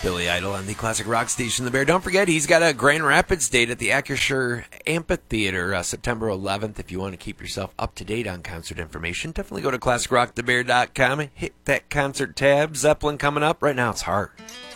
Billy Idol on the classic rock station, The Bear. Don't forget, he's got a Grand Rapids date at the Acrisure Amphitheater, September 11th. If you want to keep yourself up to date on concert information, definitely go to classicrockthebear.com and hit that concert tab. Zeppelin coming up. Right now, it's Heart.